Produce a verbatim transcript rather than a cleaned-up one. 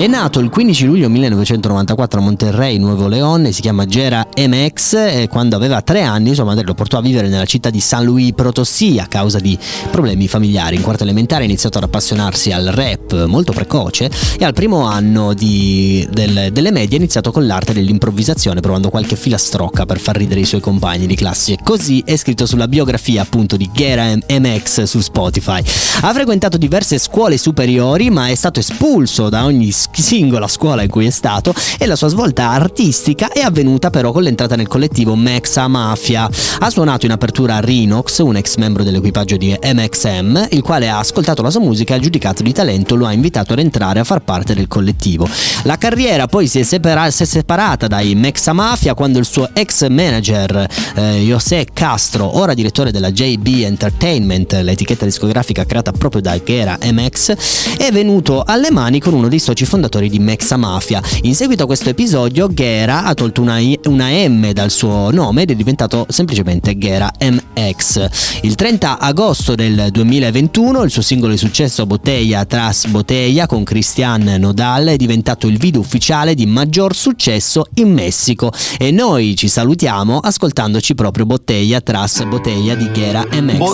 È nato il quindici luglio millenovecentonovantaquattro a Monterrey, Nuevo León, si chiama Gera M X e quando aveva tre anni sua madre lo portò a vivere nella città di San Luis Potosí a causa di problemi familiari. In quarta elementare ha iniziato ad appassionarsi al rap molto precoce e al primo anno di, del, delle medie ha iniziato con l'arte dell'improvvisazione, provando qualche filastrocca per far ridere i suoi compagni di classe. Così è scritto sulla biografia appunto di Gera M X su Spotify. Ha frequentato diverse scuole superiori ma è stato espulso da ogni singola scuola in cui è stato e la sua svolta artistica è avvenuta però con l'entrata nel collettivo Mexa Mafia. Ha suonato in apertura a Rinox, un ex membro dell'equipaggio di M X M, il quale ha ascoltato la sua musica e ha giudicato di talento, lo ha invitato ad entrare a far parte del collettivo. La carriera poi si è, separa- si è separata dai Mexa Mafia quando il suo ex manager eh, José Castro, ora direttore della J B Entertainment, l'etichetta discografica creata proprio da Gera M X, è venuto alle mani con uno dei soci fondatori di Mexa Mafia. In seguito a questo episodio Gera ha tolto una, I, una M dal suo nome ed è diventato semplicemente Gera M X. Il trenta agosto del duemilaventuno il suo singolo di successo Botella Tras Botella con Cristian Nodal è diventato il video ufficiale di maggior successo in Messico e noi ci salutiamo ascoltandoci proprio Botella Tras Botella di Gera M X.